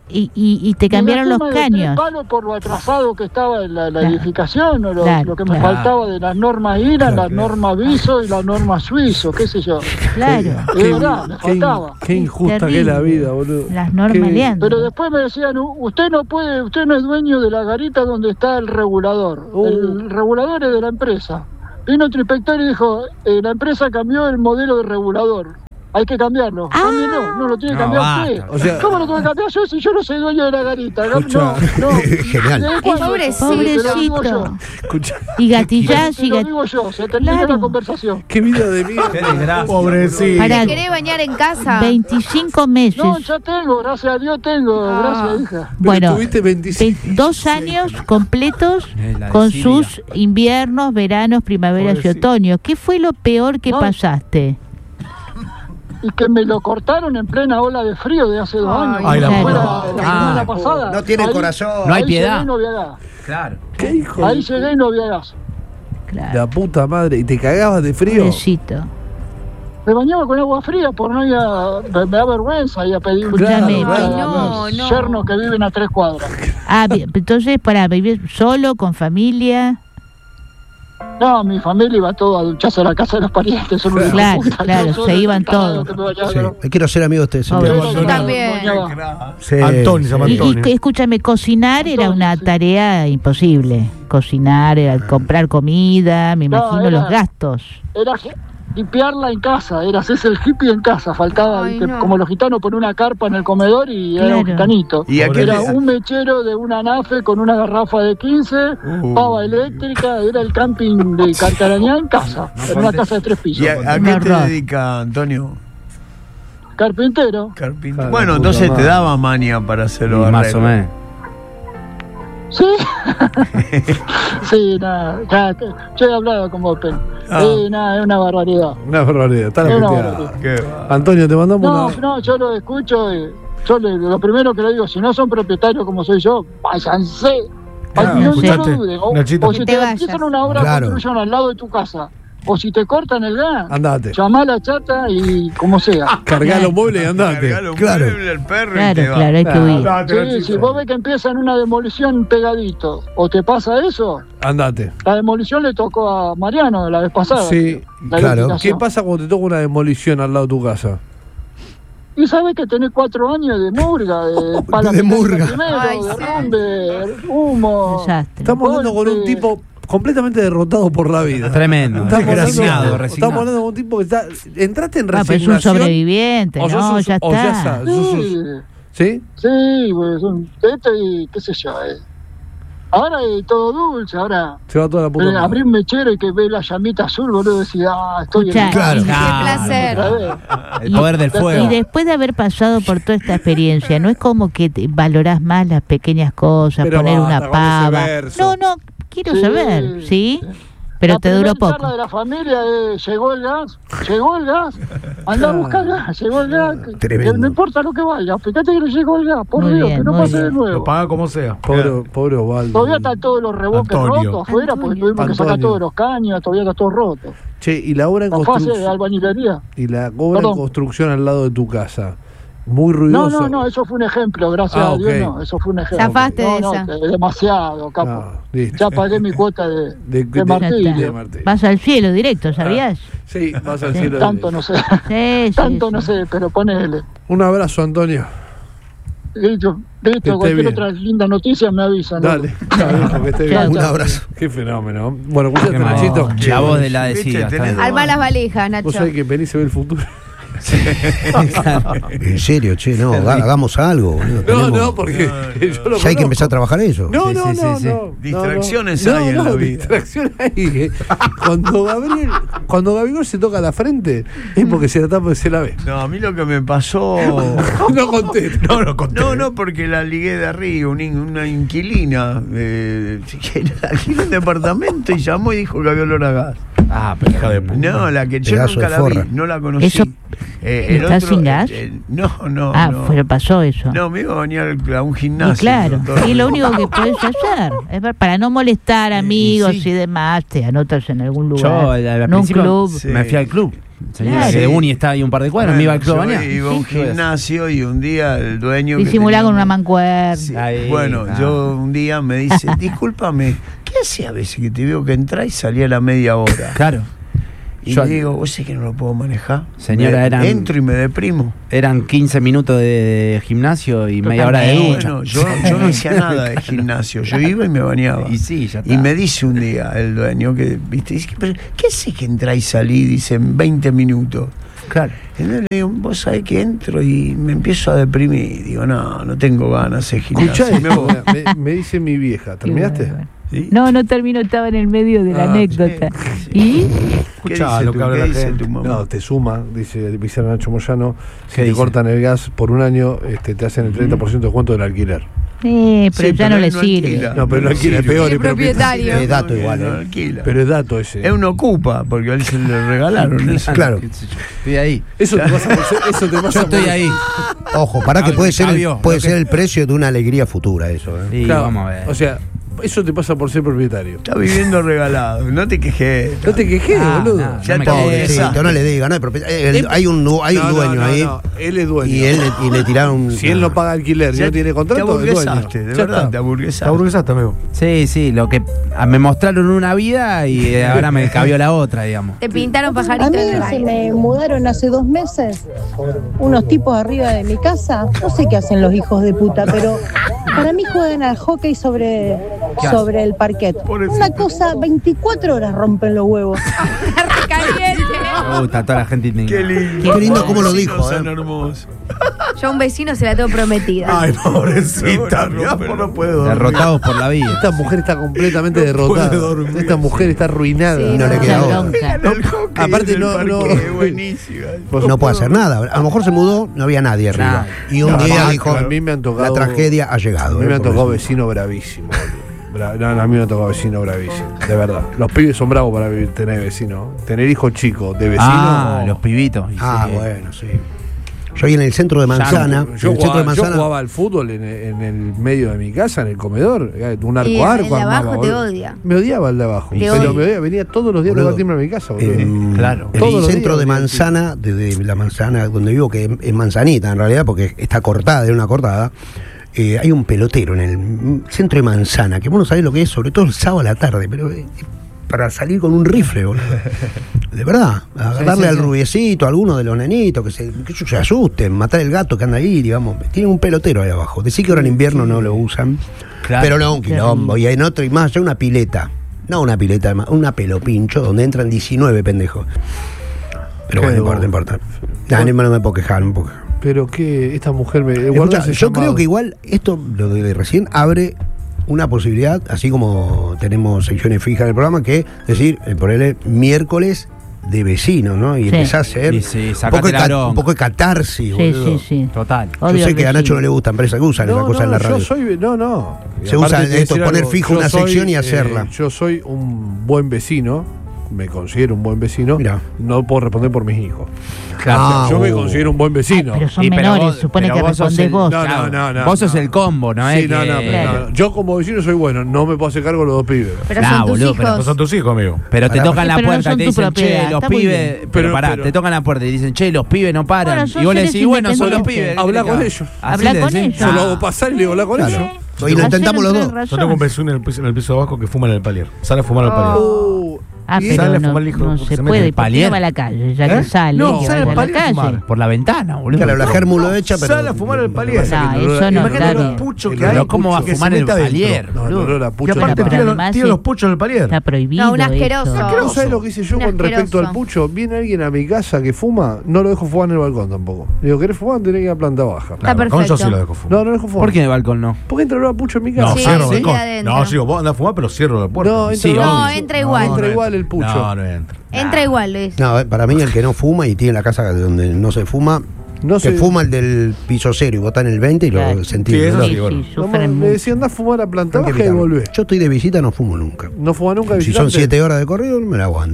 y te cambiaron los Y encima de caños. 3 palos por lo atrasado que estaba en la Claro. edificación, o lo que me Claro. faltaba de las normas IRA, las normas VISO y las normas SUISO, qué sé yo. Claro. Es verdad, me faltaba. Qué injusta que es la vida, boludo. Las normas leandro. Pero después me decían, usted no puede, usted no es dueño de la garita donde está el regulador. El regulador es de la empresa. Vino otro inspector y dijo, la empresa cambió el modelo de regulador. Hay que cambiarlo. Cámbienlo. No lo tiene que cambiar usted. O sea, ¿Cómo lo tengo que cambiar yo si yo no soy dueño de la garita? No. Genial. ¿Desde cuándo? Pobrecito. Te lo digo yo. escucha, Y gatillás Te y lo digo yo. Se termina Claro. la conversación. qué vida de mierda. Pobrecito. Pará. ¿Te querés bañar en casa? 25 meses. No, ya tengo, gracias a Dios tengo, gracias hija. Bueno, tuviste 26. 2 años completos La de con Siria. sus inviernos, veranos, primaveras y Pobrecito. otoños. ¿Qué fue lo peor que No. pasaste? Y que me lo cortaron en plena ola de frío de hace 2 años. Ay, la Fue puta. la semana pasada. No tiene Ahí- corazón. No hay ahí piedad. llegué y no había gas. Claro. ¿Qué hijo? Ahí llegué y no había gas. Claro. La puta madre. ¿Y te cagabas de frío? Pobrecito. Me bañaba con agua fría por no ir a... Me da vergüenza ir a pedir un Escuchame, a Ay, no, mis no. yernos que viven a 3 cuadras. Ah, entonces, para vivir solo, con familia. No, mi familia iba todo a ducharse a la casa de los parientes. Son unos Claro, putas. claro, Yo solo se iban tarado todos. que me bañaba Sí. con- Quiero ser amigo de ustedes. Pobre. Yo también. me bañaba. Sí. Antonio, se llama Y Antonio. escúchame, cocinar era una tarea imposible. Cocinar, era comprar comida, me No, imagino era- los gastos. Era limpiarla en casa, era hacerse el hippie en casa, faltaba, Ay, ¿viste? no. Como los gitanos ponen una carpa en el comedor y era un Claro. gitanito. ¿Y a qué Era le- un mechero de una nafe con una garrafa de 15, pava eléctrica, era el camping de Carcarañá en casa, en una casa de 3 pisos. ¿Y a Un qué te horror. dedica, Antonio? Carpintero. Carpintero. Ah, Bueno, la entonces puta te madre. daba maña para hacerlo Más o menos. Sí. Sí, nada, ya, yo he hablado con vos, pero sí, nada, es una barbaridad. Una barbaridad. Está la Una puteada. barbaridad. Antonio, te mandamos No, una. no, yo lo escucho y lo primero que le digo, si no son propietarios como soy yo, váyanse. Claro, no escuchate, lo duden. O Nachito. si Que te te vayas. empiezan una obra, Claro. construyan al lado de tu casa. O si te cortan el gas, Andate. llamá a la chata y como sea. Cargá los muebles y andate. Cargalo un Claro. mueble al perro y Claro, te va. claro, hay que huir. Sí, si vos ves que empiezan una demolición pegadito, o te pasa eso, Andate. la demolición le tocó a Mariano la vez pasada. Sí, La claro. edificación. ¿Qué pasa cuando te toca una demolición al lado de tu casa? Y sabes que tenés 4 años de murga, de pala De mecánica murga. primero, Ay, de sí. rumbe, humo. Desastre. Estamos hablando con un tipo completamente derrotado por la vida. Tremendo. Estamos hablando, Resignado, estamos resignado. hablando con un tipo que está. Entraste en Ah, pero es un resignación. sobreviviente, o no, sos- ya o ya está. sabes, sos- Sí, ¿Sí? sí, pues, qué sé yo. Ahora es todo dulce, ahora Se va toda la puta. madre. abrí un mechero y que ve la llamita azul, boludo, decís, estoy Escuchá, en Claro. Qué placer. El poder del Y fuego. después de haber pasado por toda esta experiencia, ¿no es como que valorás más las pequeñas cosas, Pero poner basta una con pava? ese verso. No, no, quiero Sí, saber, ¿sí? Pero La te duró primera charla poco. de la familia es, llegó el gas, anda a buscar gas, llegó el gas, Tremendo. que no importa lo que valga, fíjate que le llegó el gas, por Muy Dios, bien, que no muy pase de bien. nuevo. Lo paga como sea. Pobre Osvaldo. Todavía están todos los reboques Antonio. rotos afuera, porque Antonio. tuvimos que sacar Antonio. todos los caños, todavía está todo roto. Che, y la obra en La fase de construcción. albañilería. Y la obra en Perdón. construcción al lado de tu casa. Muy No, ruidoso. no, eso fue un ejemplo, gracias Ah, a Dios, ok. no, eso fue un ejemplo. Zafaste de no, esa. demasiado, capo. Ah, listo. Ya pagué mi cuota de Ya Martín. está. Vas al cielo directo, ¿sabías? Sí, vas al cielo. Tanto no sé, Sí, tanto sí, no sí. sé, pero ponele. Un abrazo, Antonio. Listo, esté cualquier bien. otra linda noticia me avisan. ¿no? Dale. Chao, que esté bien. Un abrazo. Qué fenómeno. Bueno, escuchate, Qué mal. Nachito. La voz de la de Viste, Siga. tenés- Armá las valijas, Nacho. Vos sabés que venís se ve el futuro. En serio, che, no, hagamos algo. boludo. No, Tenemos- no, porque yo lo Ya hay que conozco. empezar a trabajar eso. No, Sí, no, sí, no, sí, sí. no. Distracciones No, hay en no, la vida. distracciones hay. Cuando Gabriel se toca la frente es porque se la tapa y se la ve. No, a mí lo que me pasó. No conté. No lo conté. No, porque la ligué de arriba, una inquilina. Que alquiló un departamento y llamó y dijo que había olor a gas. Ah, pero Hija de puta. No, la que yo Pedazo nunca de la vi, forra. no la conocí. Eso- El ¿Estás sin gas? No. Pero pasó eso. No, me iba a bañar a un Y gimnasio. claro, doctor. y lo único que puedes hacer es para no molestar amigos sí. y demás, te anotas en algún yo lugar, al en un principio club. Sí. me fui al club. Señora, Claro. que de Uni estaba ahí un par de cuadras, me iba al club a Yo bañar. iba a un Sí, ¿qué voy a hacer? gimnasio y un día el dueño. que Disimular con tenía una mancuerna. Sí, Ahí, bueno, claro. yo un día me dice, discúlpame, ¿qué hace a veces que te veo que entrás y salí a la media hora? Claro. Y Yo- le digo, ¿vos sé que no lo puedo manejar? Señora, eran- Entro y me deprimo. Eran 15 minutos de gimnasio y media hora de ducha. Bueno, yo no hacía nada de gimnasio, yo iba y me bañaba. Y sí, ya está. Y me dice un día el dueño que, viste, dice, "Pero, ¿qué hace que entra y salí? Dice, en 20 minutos. Claro. Y yo le digo, vos sabés que entro y me empiezo a deprimir. Digo, no tengo ganas de gimnasio. Escuchá, Y me voy. me dice mi vieja, ¿terminaste? ¿Sí? No terminó, estaba en el medio de la anécdota. ¿Y? Escuchá ¿Qué lo dice que habla ¿Qué la dice gente. tu mamá? No, te suma, dice Nacho Moyano, si ¿Qué te dice? cortan el gas por un año, te hacen el 30% de descuento del alquiler. Pero Sí, ya no él le sirve. alquila. No, pero el alquiler es peor. El es propietario. Es dato igual, No ¿eh? alquila. Pero es dato ese. Es un ocupa, porque a él se le regalaron eso. Claro. Estoy ahí. Eso te pasa por ser, eso te pasa Yo estoy por- ahí. Ojo, para que Ah, puede ser cabió. puede ser el precio de una alegría futura eso, ¿eh? Sí, Claro, vamos a ver. O sea, eso te pasa por ser propietario. Está viviendo regalado, no te quejes. No te quejes, Ah, boludo. no, Ya no me te quejes. Pobrecito, no le diga, no hay propietario. Hay un No, dueño no, ahí. no, él es dueño. Y le tiraron. Si él no paga alquiler, y Ya no tiene te contrato, es dueño. aburguesaste, de Ya verdad, está. te aburguesaste. Está burguesaste, amigo. Sí, lo que me mostraron una vida y ahora me cabió la otra, digamos. Te pintaron A pajaritos mí en el se aire. me mudaron hace 2 meses unos tipos arriba de mi casa. No sé qué hacen los hijos de puta, pero para mí juegan al hockey sobre el parquet. Una cosa, 24 horas rompen los huevos. Caliente. Me gusta toda la gente indignada. Qué lindo cómo lo dijo, Son ¿eh? hermosos. Yo a un vecino se la tengo prometida. Ay, pobrecita, mi amor, no puede dormir. Derrotados por la vida. Esta mujer está completamente puede derrotada. dormir. Esta mujer está arruinada. Sí, No le queda Una otra. bronca. Aparte, no. Buenísima. No puede hacer nada. A lo mejor se mudó, no había nadie arriba. Y un No, día a dijo, mí me han tocado- la tragedia ha A llegado. mí me han Por tocado eso. vecino bravísimo, boludo. No, a mí me han tocado vecino bravísimo, de verdad. Los pibes son bravos para vivir, tener vecino. Tener hijos chicos de vecino. Ah, no. los pibitos. Y Ah, sí. bueno, sí. Yo ahí en el centro de Manzana, Yo en el centro de jugaba, yo Manzana, jugaba al fútbol en el medio de mi casa, en el comedor. Un arco Y a el arco. de armaba, abajo te boludo. odia. Me odiaba el de abajo. Te Pero odia. me odiaba, venía todos los días a Boludo. tocar timbre a mi casa, boludo. Claro. en Todos el los centro días de venía Manzana, de la Manzana donde vivo, que es Manzanita en realidad, porque está cortada, es una cortada. Hay un pelotero en el centro de Manzana, que vos no sabés lo que es, sobre todo el sábado a la tarde, pero para salir con un rifle, boludo. De verdad, agarrarle al rubiecito, a alguno de los nenitos, que ellos se asusten, matar el gato que anda ahí, digamos. Tienen un pelotero ahí abajo. Decí que ahora en invierno no lo usan, Claro. pero no, un quilombo. Y en otro, y más allá, una pileta. No una pileta, una pelopincho, donde entran 19 pendejos. Pero bueno, no importa. No me puedo quejar, un poco. Pero que esta mujer me. Escucha, guarda ese yo llamado. creo que igual esto, lo de recién, abre una posibilidad, así como tenemos secciones fijas del programa, que es decir, ponerle miércoles de vecinos, ¿no? Y Sí. empezar a hacer Y sí, un, sacate poco de la bronca. un poco de catarsis, Sí, boludo. sí. Total. Yo Odio sé al que a Nacho vecino. no le gusta empresa que usan esa cosa en la radio. Yo soy. No. Y Se aparte usa te voy a esto, decir poner algo. fijo Yo una sección y hacerla. Yo soy un buen vecino. Me considero un buen vecino. Mirá. No puedo responder por mis hijos. Ah, yo me considero un buen vecino. Pero son Y pero menores, vos- supone pero que vos sos respondés el- vos. No. Vos sos el combo, ¿no? Sí, es no, que- no. Yo como vecino soy bueno. No me puedo hacer cargo de los dos pibes. Pero Nah, son tus boludo, pero No hijos. son tus hijos, amigo. Pero te Pará, tocan la pero no puerta y son te tu dicen, che, propiedad, los está muy pibes. bien. Pero pará, te tocan la puerta y dicen, che, los pibes no paran. Bueno, son Y vos le seres decís, bueno, son los independientes. pibes. Habla ¿qué con te- ellos. Así Habla le con decís. ellos. Yo lo hago pasar y le digo, habla con ellos. Hoy lo intentamos los Ayer dos. tenés Yo tengo un razón. vecino en el piso de abajo que fuma en el palier. Sale a fumar al palier. Ah, Y pero sale a no, fumar el hijo, no se se mete puede, en el ¿por qué palier? no va a la calle? Ya que sale, No, que sale vaya al a la palier a calle. fumar. Por la ventana, boludo. Claro, la gérmulo hecha, pero. Sale a fumar al palier. No, eso no Imagínate está los bien. puchos que Pero hay. Pero ¿cómo va a que se fumar el mete adentro. palier, No, boludo? el olor a Y pucho. aparte Pero tira además los sí. puchos del palier. Está prohibido. No, un asqueroso. eso. ¿No sabes lo que hice yo Un con respecto asqueroso. al pucho? Viene alguien a mi casa que fuma, no lo dejo fumar en el balcón tampoco. Le digo, ¿querés fumar? Tenés que ir a planta baja. Está Con perfecto. yo sí lo dejo fumar. No, no dejo fumar. ¿Por qué en el balcón no? ¿Por qué entra olor a pucho en mi casa? No, Sí, cierro el sí, balcón. adentro. No, sigo, vos andás a fumar, pero cierro la puerta. No, entra, Sí, igual. No, entra igual. Entra igual el pucho. No, no entra. Entra igual, Luis. No, para mí el que no fuma y tiene la casa donde no se fuma, No que sé. fuma el del piso cero y bota en el 20 y Claro. lo sentís. Sí, eso ¿no? sí, Sí, bueno. sí, No, sufren me mucho. decía, andá a fumar a planta Hay que baja y picarlo. volvé. Yo estoy de visita, no fumo nunca. No fuma nunca Si visitante. son 7 horas de corrido, me la aguanto.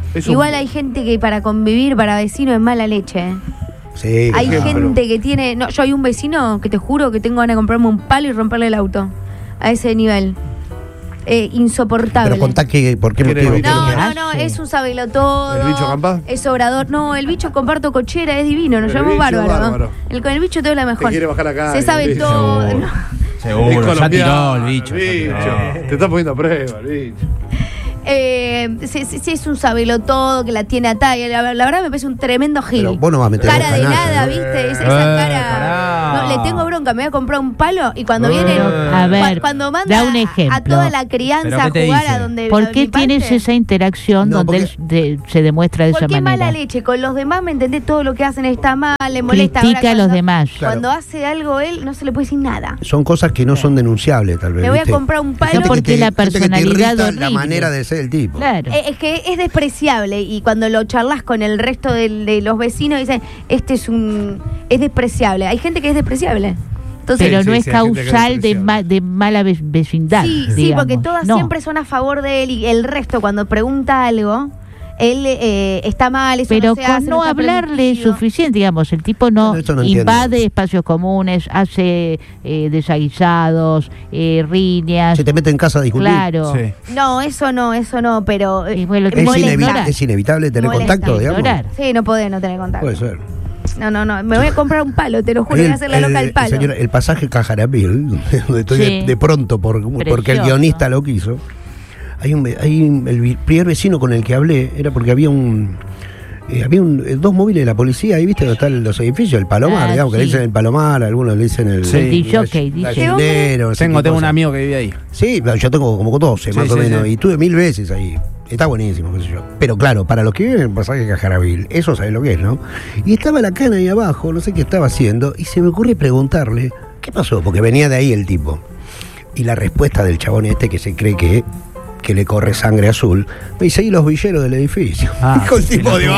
Igual hay gente que para convivir, para vecinos, es mala leche. Sí, hay gente que tiene... No, yo hay un vecino que te juro que tengo ganas de comprarme un palo y romperle el auto. A ese nivel. Insoportable. Pero contá por qué motivo. No, es un sabelotodo. ¿El bicho Campa? Es obrador. No, el bicho comparto cochera, es divino, nos llamamos bárbaro. Con el bicho te doy la mejor. Te quiere bajar acá. Se sabe todo. Seguro, ya tiró el bicho. Te está poniendo a prueba el bicho. Sí, es un sabelotodo que la tiene atada. La verdad me parece un tremendo gil. Pero vos no vas a meter cara de nada, ¿viste? Esa cara. No, le tengo bronca. Me voy a comprar un palo y cuando viene. A ver, cuando manda da un ejemplo. a toda la crianza a jugar a donde. ¿Por qué tienes esa interacción donde él se demuestra de esa manera? Porque mala leche. Con los demás, ¿me entendés? Todo lo que hacen está mal, le molesta. Critica a los demás. Cuando hace algo él, no se le puede decir nada. Son cosas que no son denunciables, tal vez. Me voy a comprar un palo. Porque la personalidad horrible. La manera de ser el tipo. Claro. Es que es despreciable y cuando lo charlas con el resto de los vecinos dicen, es despreciable. Hay gente que es despreciable. Entonces, pero no es causal de mala vecindad. Sí, porque todas siempre son a favor de él y el resto cuando pregunta algo, él está mal, eso pero no se hace, con no hablarle es permitido. Suficiente, digamos, el tipo no invade espacios comunes, hace desaguisados, riñas. Se te mete en casa a discutir. Claro. Sí. No, eso no, pero bueno, es inevitable tener contacto, digamos. Sí, no podés no tener contacto. Puede ser. No, me voy a comprar un palo, te lo juro, voy a hacer la loca al palo. Señora, el pasaje Cajaramil, donde estoy de pronto porque el guionista lo quiso. El primer vecino con el que hablé era porque había dos móviles de la policía ahí, ¿viste? Donde están los edificios, el Palomar, digamos, que le dicen el Palomar, algunos le dicen el gallinero. Tengo un amigo que vive ahí. Sí, yo tengo como 12 más o menos, y tuve 1000 veces ahí. Está buenísimo, qué sé yo. Pero claro, para los que viven en el pasaje Cajaravil, eso saben lo que es, ¿no? Y estaba la cana ahí abajo, no sé qué estaba haciendo, y se me ocurre preguntarle, ¿qué pasó? Porque venía de ahí el tipo. Y la respuesta del chabón que se cree que le corre sangre azul, me dice, ahí los villeros del edificio. Dijo el tipo, güey.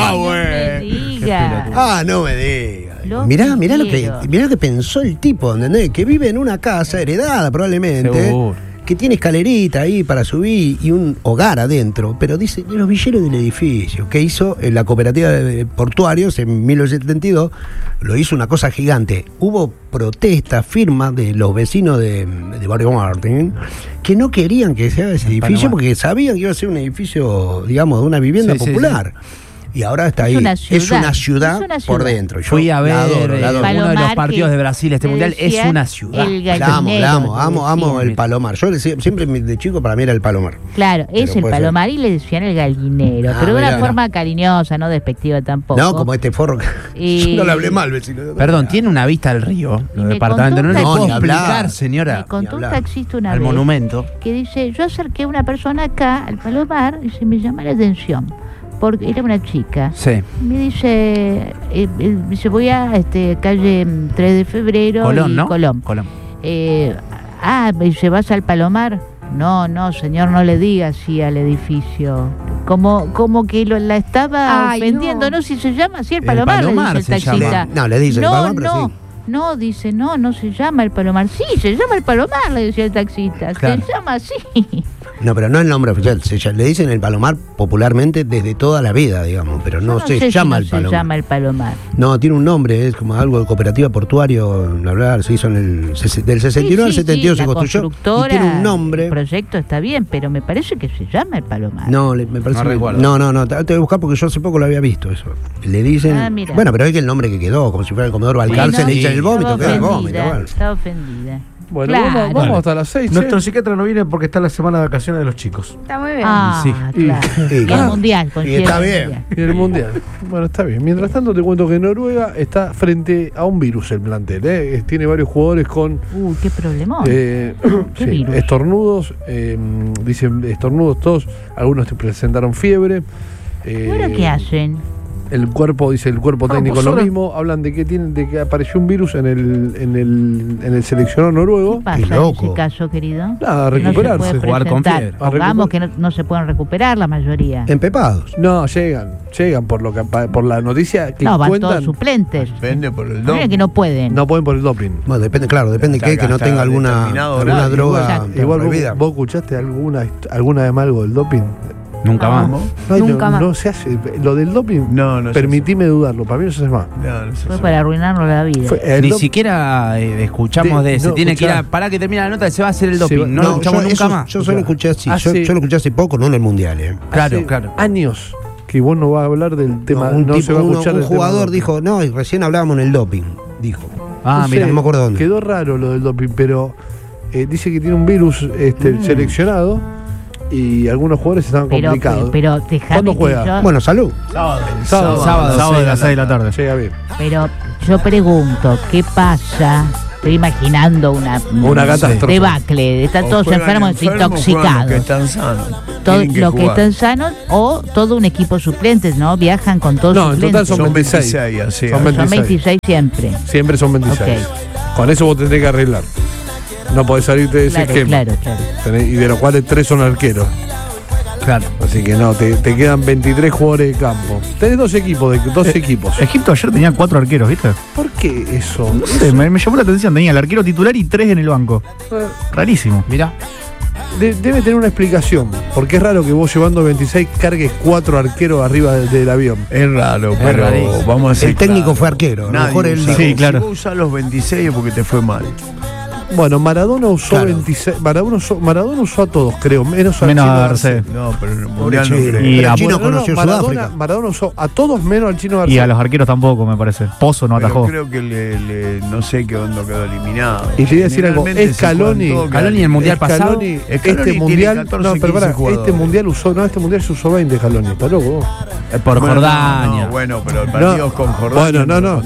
No me digas. Mirá lo que pensó el tipo, ¿entendés? Que vive en una casa heredada probablemente. Seguro. Que tiene escalerita ahí para subir y un hogar adentro, pero dice, los villeros del edificio, que hizo la cooperativa de portuarios en 1972, lo hizo una cosa gigante. Hubo protestas, firmas de los vecinos de Barrio Martín, que no querían que se haga ese edificio porque sabían que iba a ser un edificio, digamos, de una vivienda popular. Sí. Y ahora está ahí. Es una ciudad por dentro. Fui a ver uno de los partidos de Brasil, mundial. Es una ciudad. La amo el Palomar. Yo siempre de chico para mí era el Palomar. Claro, es el Palomar y le decían el gallinero. Pero de una forma cariñosa, no despectiva tampoco. No, como este forro. Yo no le hablé mal, vecino. Perdón, tiene una vista al río, los departamentos. No le puedo explicar, señora. Me contó un taxista una vez. Al monumento. Que dice, yo acerqué a una persona acá, al Palomar, y se me llama la atención. Porque era una chica. Sí. Me dice, voy a calle 3 de febrero. Colón, y ¿no? Colón. Me dice, ¿vas al Palomar? No, señor, no le diga así al edificio. Como que la estaba ofendiendo. No, si se llama así el Palomar, le dice el taxista. No, le dice el Palomar, pero sí. No, dice, no se llama el Palomar. Sí, se llama el Palomar, le decía el taxista. Claro. Se llama así. No, pero no es el nombre oficial. Le dicen el Palomar popularmente desde toda la vida, digamos, pero no se llama el Palomar. Se llama el Palomar. No, tiene un nombre, es como algo de cooperativa portuario, hablar, se hizo del 69 al 72 se construyó y tiene un nombre. El proyecto está bien, pero me parece que se llama el Palomar. No, me parece no, te voy a buscar porque yo hace poco lo había visto eso. Le dicen, bueno, pero es que el nombre que quedó, como si fuera el Comodoro Balcarce, le dicen el vómito, queda el vómito. Está ofendida. Bueno, vamos hasta las 6. Nuestro psiquiatra no viene porque está la semana de vacaciones de los chicos. Está muy bien. Claro. Y el mundial. Y está bien. Y el mundial. Bueno, está bien. Mientras tanto, te cuento que Noruega está frente a un virus el plantel. Tiene varios jugadores con. Qué problemón. ¿Qué virus? Estornudos. Dicen estornudos todos. Algunos te presentaron fiebre. ¿Pero qué hacen? El cuerpo técnico lo mismo, hablan de que apareció un virus en el seleccionado noruego. ¿Qué pasa en ese caso, querido? Nada, recuperarse, jugar con fiebre. Pongamos que no se pueden recuperar la mayoría. Empepados. No, llegan por la noticia que van cuentan. todos suplentes. Depende por el doping. Que no pueden. No pueden por el doping. Bueno, depende que no tenga alguna droga igual prohibida. ¿Vos escuchaste alguna vez algo del doping? Nunca más. Nunca más. No se hace. Lo del doping, No permitime dudarlo. Para mí no se hace más. Fue para arruinarnos la vida. Ni siquiera escuchamos de se tiene que ir a. Para que termine la nota, se va a hacer el doping. No lo escuchamos nunca más. Yo solo escuché así. Yo lo escuché hace poco, no en el Mundial. Claro. Años que vos no vas a hablar del tema. Un jugador dijo, no, y recién hablábamos en el doping. Dijo. Mira, no me acuerdo dónde. Quedó raro lo del doping, pero dice que tiene un virus seleccionado y algunos jugadores están complicados. Pero dejame. ¿Cuándo juega? Bueno, salud. Sábado de las 6 de la tarde. Llega bien. Pero yo pregunto, ¿qué pasa? Estoy imaginando una catástrofe. Debacle. Están todos enfermos, intoxicados. Que están sanos. Todos los que están sanos o todo un equipo suplente, ¿no? Viajan con todos suplentes. En total son 26. Son 26 siempre. Siempre son 26. Okay. Con eso vos tenés que arreglar. No podés salirte de ese esquema. Claro. Y de los cuales 3 son arqueros. Claro. Así que no, te quedan 23 jugadores de campo. Tenés dos equipos. Egipto ayer tenía 4 arqueros, ¿viste? ¿Por qué eso? No sé, me llamó la atención. Tenía el arquero titular y 3 en el banco. Rarísimo. Mirá. Debe tener una explicación. Porque es raro que vos llevando 26 cargues 4 arqueros arriba del avión. Es raro, pero vamos a hacer. El técnico fue arquero. A lo mejor él dijo, sí, claro. Si vos usás los 26 es porque te fue mal. Bueno, Maradona usó 26. Maradona usó a todos, creo. Menos al Chino Garcés. No, pero en el Mundial no creo. Y el Chino conoció Sudáfrica. Maradona usó a todos menos al Chino Garcés. Y a los arqueros tampoco, me parece. Pozo no atajó. Creo que no sé qué onda quedó eliminado. Y te iba a decir algo. Scaloni en el Mundial pasado. Este Mundial. No, pero pará. Este Mundial se usó 20 Scaloni. ¿Está loco? Por Jordania. Bueno, pero el partido es con Jordania. No.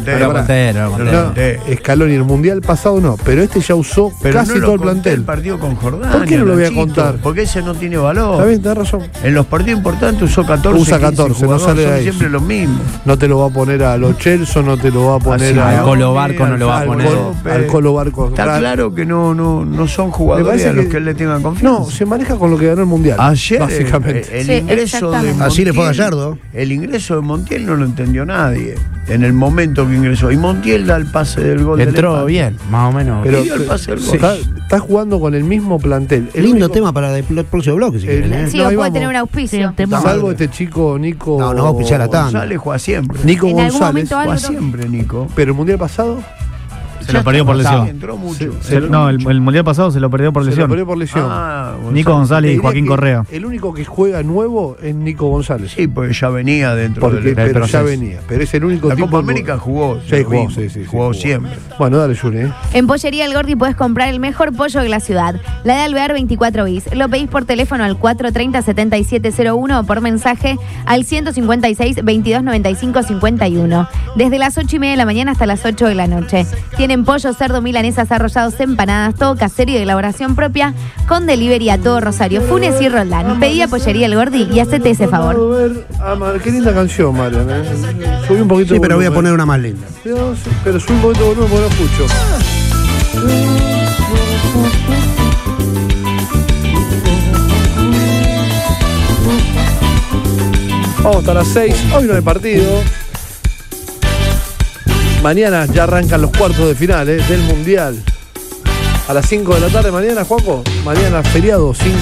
Scaloni en el Mundial pasado no. Pero este ya usó casi todo el plantel. El partido con Jordania. ¿Por qué no lo voy a contar? Porque ese no tiene valor. Está bien, tenés razón. En los partidos importantes usó 14. Usa 14, no sale de ahí. Siempre lo mismo. No te lo va a poner a Lo Celso, no te lo va a poner al Colo Barco, no lo va a poner. Al Colo Barco. Está claro que no son jugadores a los que él le tengan confianza. No, se maneja con lo que ganó el Mundial. Ayer, básicamente. El ingreso de Montiel, así le fue a Gallardo. El ingreso de Montiel no lo entendió nadie. En el momento que ingresó. Y Montiel da el pase del gol. Entró bien, más o menos. Pero dio el pase del gol. Está jugando con el mismo plantel. Lindo tema para el próximo bloque, si quieren. Sí, puede tener un auspicio. Salvo este chico Nico. No va a auspiciar a tanto. González juega siempre. Nico En algún González momento juega siempre, Nico. Pero el Mundial pasado se lo perdió por lesión. Entró mucho. El Mundial pasado se lo perdió por lesión. Nico González y Joaquín Correa. El único que juega nuevo es Nico González. Sí, porque ya venía dentro del pero ya venía. Pero es el único La tipo. Copa América jugó. Jugó siempre. Bueno, dale, Juni. En Pollería El Gordi podés comprar el mejor pollo de la ciudad. La de Alvear 24 bis. Lo pedís por teléfono al 430-7701 o por mensaje al 156-2295-51. Desde las 8:30 de la mañana hasta las 8 de la noche. Tienen pollo, cerdo, milanesas, arrollados, empanadas, todo casero y de elaboración propia, con delivery a todo Rosario, Funes y Roldán. Pedí a Pollería El Gordi y hacete ese favor. Qué linda canción, Marian. Subí un poquito. Sí, pero voy a poner una más linda. Pero subí un poquito de volumen porque no escucho. Vamos hasta las 6. Hoy no hay partido. Mañana ya arrancan los cuartos de final del Mundial. A las 5 de la tarde mañana, Juaco. Mañana feriado, 5